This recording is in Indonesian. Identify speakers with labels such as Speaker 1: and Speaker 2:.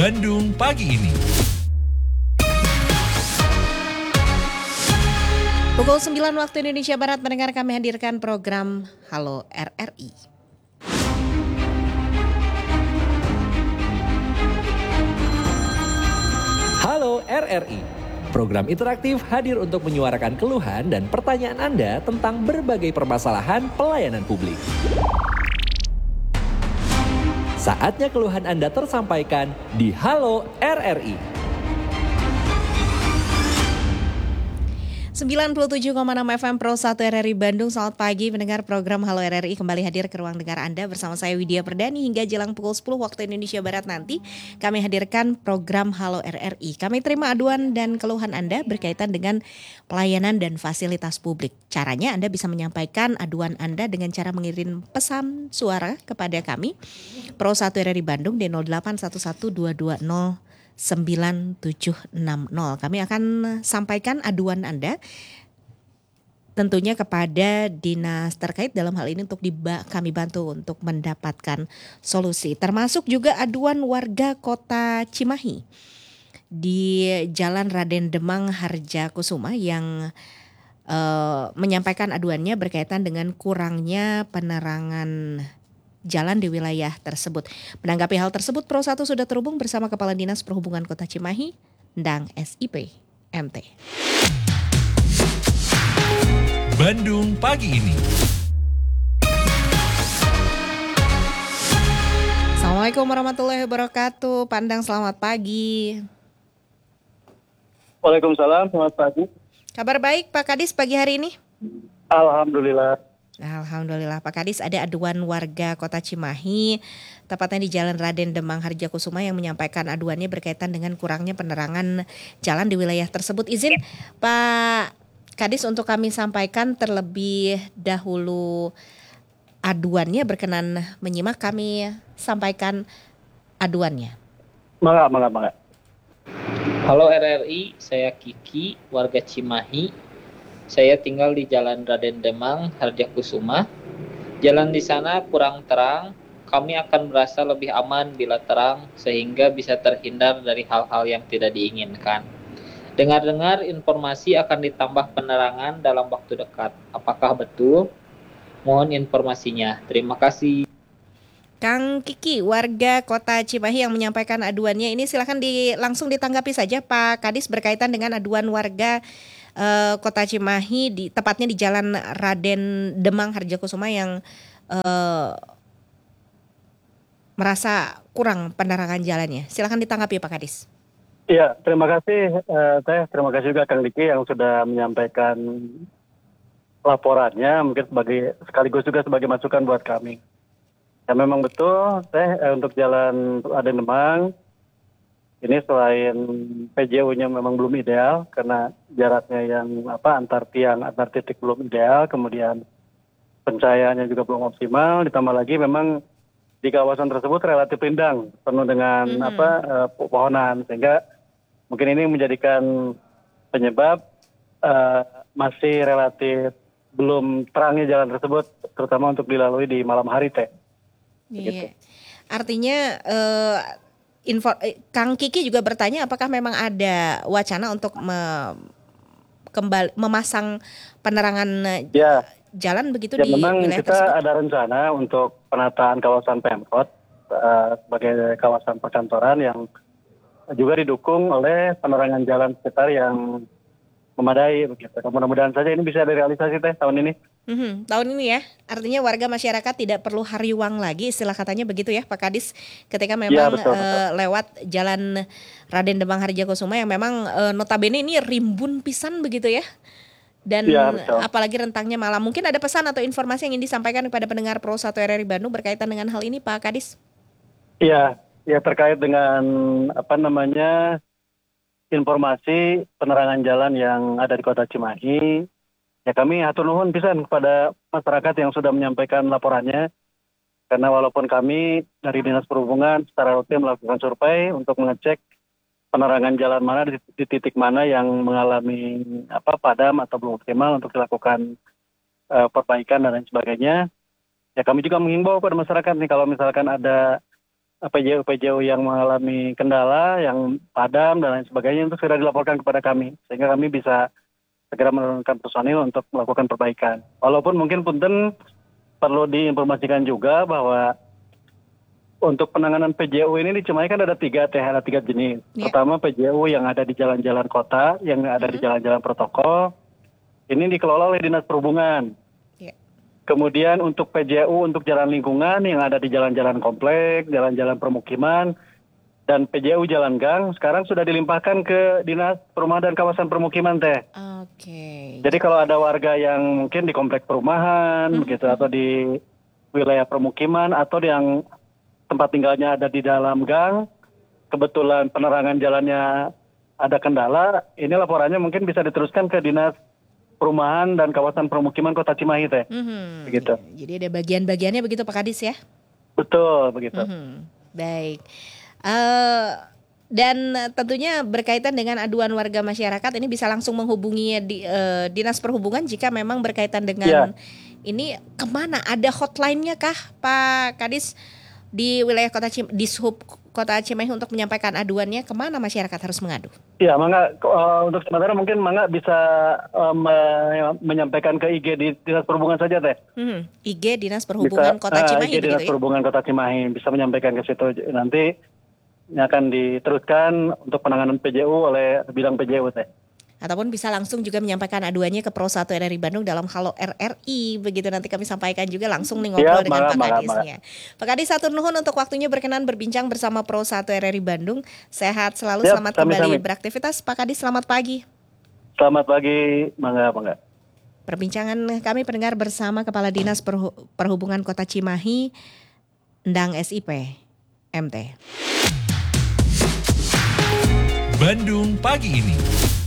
Speaker 1: Bandung pagi ini.
Speaker 2: Pukul 9 waktu Indonesia Barat mendengar kami hadirkan program Halo RRI.
Speaker 3: Halo RRI, program interaktif hadir untuk menyuarakan keluhan dan pertanyaan Anda tentang berbagai permasalahan pelayanan publik. Saatnya keluhan Anda tersampaikan di Halo RRI.
Speaker 2: 97,6 FM Pro 1 RRI Bandung. Selamat pagi mendengar program Halo RRI kembali hadir ke ruang dengar Anda bersama saya Widya Perdani hingga jelang pukul 10 waktu Indonesia Barat nanti kami hadirkan program Halo RRI. Kami terima aduan dan keluhan Anda berkaitan dengan pelayanan dan fasilitas publik. Caranya Anda bisa menyampaikan aduan Anda dengan cara mengirim pesan suara kepada kami Pro 1 RRI Bandung di 0811220 9760. Kami akan sampaikan aduan Anda tentunya kepada dinas terkait dalam hal ini untuk kami bantu untuk mendapatkan solusi. Termasuk juga aduan warga Kota Cimahi di Jalan Raden Demang Harjakusuma yang menyampaikan aduannya berkaitan dengan kurangnya penerangan jalan di wilayah tersebut. Menanggapi hal tersebut, Pro 1 sudah terhubung bersama Kepala Dinas Perhubungan Kota Cimahi, Ndang SIP MT.
Speaker 1: Bandung pagi ini.
Speaker 2: Assalamualaikum warahmatullahi wabarakatuh. Pandang selamat pagi.
Speaker 4: Waalaikumsalam, selamat pagi.
Speaker 2: Kabar baik Pak Kadis pagi hari ini?
Speaker 4: Alhamdulillah.
Speaker 2: Alhamdulillah Pak Kadis, ada aduan warga Kota Cimahi tepatnya di Jalan Raden Demang Harjakusuma yang menyampaikan aduannya berkaitan dengan kurangnya penerangan jalan di wilayah tersebut. Izin Pak Kadis untuk kami sampaikan terlebih dahulu aduannya, berkenan menyimak kami sampaikan aduannya.
Speaker 4: Mangga.
Speaker 5: Halo RRI, saya Kiki, warga Cimahi. Saya tinggal di Jalan Raden Demang Harjakusuma. Jalan di sana kurang terang. Kami akan merasa lebih aman bila terang sehingga bisa terhindar dari hal-hal yang tidak diinginkan. Dengar-dengar informasi akan ditambah penerangan dalam waktu dekat. Apakah betul? Mohon informasinya. Terima kasih.
Speaker 2: Kang Kiki, warga Kota Cimahi yang menyampaikan aduannya ini silakan langsung ditanggapi saja Pak Kadis berkaitan dengan aduan warga Kota Cimahi tepatnya di Jalan Raden Demang Harjakusuma yang merasa kurang penerangan jalannya. Silakan ditanggapi Pak Kadis.
Speaker 4: Iya, terima kasih terima kasih juga Kang Diki yang sudah menyampaikan laporannya, mungkin sekaligus juga sebagai masukan buat kami. Ya memang betul, untuk Jalan Raden Demang ini selain PJU-nya memang belum ideal karena jaraknya yang antar titik belum ideal, kemudian pencahayaannya juga belum optimal, ditambah lagi memang di kawasan tersebut relatif rindang, penuh dengan pohonan, sehingga mungkin ini menjadikan penyebab masih relatif belum terangnya jalan tersebut, terutama untuk dilalui di malam hari teh.
Speaker 2: Iya. Artinya Kang Kiki juga bertanya apakah memang ada wacana untuk memasang penerangan jalan begitu di
Speaker 4: memang
Speaker 2: wilayah
Speaker 4: kita
Speaker 2: tersebut?
Speaker 4: ada rencana untuk penataan kawasan Pemkot sebagai kawasan perkantoran yang juga didukung oleh penerangan jalan sekitar yang memadai begitu. Mudah-mudahan saja ini bisa direalisasi tahun ini.
Speaker 2: Tahun ini ya, artinya warga masyarakat tidak perlu hariwang lagi, istilah katanya begitu ya Pak Kadis, ketika memang
Speaker 4: betul.
Speaker 2: Lewat Jalan Raden Demang Harjakusuma yang memang notabene ini rimbun pisan begitu ya, dan apalagi rentangnya malam. Mungkin ada pesan atau informasi yang ingin disampaikan kepada pendengar Pro 1 RRI Bandung berkaitan dengan hal ini Pak Kadis?
Speaker 4: Iya, terkait dengan informasi penerangan jalan yang ada di Kota Cimahi. Ya kami hatur nuhun pisan kepada masyarakat yang sudah menyampaikan laporannya. Karena walaupun kami dari Dinas Perhubungan secara rutin melakukan survei untuk mengecek penerangan jalan mana di titik mana yang mengalami padam atau belum optimal untuk dilakukan perbaikan dan lain sebagainya. Ya kami juga menghimbau kepada masyarakat nih kalau misalkan ada PJU yang mengalami kendala, yang padam dan lain sebagainya untuk segera dilaporkan kepada kami sehingga kami bisa segera menurunkan personil untuk melakukan perbaikan. Walaupun mungkin punten perlu diinformasikan juga bahwa untuk penanganan PJU ini di Cimahi kan ada tiga jenis.
Speaker 2: Ya.
Speaker 4: Pertama PJU yang ada di jalan-jalan kota, yang ada di jalan-jalan protokol. Ini dikelola oleh Dinas Perhubungan.
Speaker 2: Ya.
Speaker 4: Kemudian untuk PJU untuk jalan lingkungan yang ada di jalan-jalan komplek, jalan-jalan permukiman, dan PJU jalan gang sekarang sudah dilimpahkan ke Dinas Perumahan dan Kawasan Permukiman teh.
Speaker 2: Oke.
Speaker 4: Jadi kalau ada warga yang mungkin di komplek perumahan begitu atau di wilayah permukiman atau yang tempat tinggalnya ada di dalam gang, kebetulan penerangan jalannya ada kendala, ini laporannya mungkin bisa diteruskan ke Dinas Perumahan dan Kawasan Permukiman Kota Cimahi teh. Begitu.
Speaker 2: Jadi ada bagian-bagiannya begitu Pak Kadis ya?
Speaker 4: Betul begitu.
Speaker 2: Baik. Dan tentunya berkaitan dengan aduan warga masyarakat ini bisa langsung menghubungi Dinas Perhubungan jika memang berkaitan dengan ini kemana? Ada hotline-nya kah Pak Kadis di wilayah Dishub Kota Cimahi untuk menyampaikan aduannya, kemana masyarakat harus mengadu?
Speaker 4: Ya, Mangga untuk sementara mungkin Mangga bisa menyampaikan ke IG di Dinas Perhubungan saja teh.
Speaker 2: IG Dinas Perhubungan Kota Cimahi
Speaker 4: IG Dinas Perhubungan Kota Cimahi bisa menyampaikan ke situ, nanti ini akan diteruskan untuk penanganan PJU oleh bidang PJU teh.
Speaker 2: Ataupun bisa langsung juga menyampaikan aduannya ke Pro 1 RRI Bandung dalam Halo RRI. Begitu nanti kami sampaikan juga langsung nih ngobrol dengan Pak Kadisnya. Pak Kadis hatur nuhun untuk waktunya berkenan berbincang bersama Pro 1 RRI Bandung. Sehat selalu, selamat kembali beraktivitas. Pak Kadis, selamat pagi.
Speaker 4: Selamat pagi, Mangga.
Speaker 2: Perbincangan kami pendengar bersama Kepala Dinas Perhubungan Kota Cimahi, Endang SIP, MT.
Speaker 1: Bandung pagi ini.